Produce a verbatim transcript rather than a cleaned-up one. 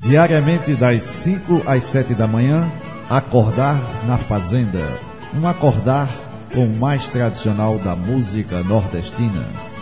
Diariamente das cinco às sete da manhã, Acordar na Fazenda. Um acordar com o mais tradicional da música nordestina.